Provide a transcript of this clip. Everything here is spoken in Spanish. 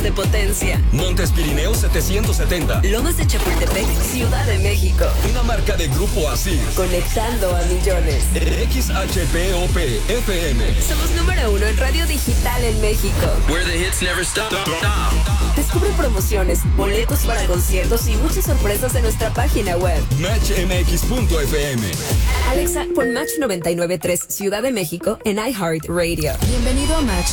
de potencia. Montes Pirineos 770. Lomas de Chapultepec, Ciudad de México. Una marca de Grupo Asir. Conectando a millones. XHPOP FM. Somos número 1 en radio digital en México. Where the hits never stop. Descubre promociones, boletos para conciertos y muchas sorpresas en nuestra página web. MatchMX.fm. Alexa, pon Match 99.3 Ciudad de México en iHeartRadio. Bienvenido a Match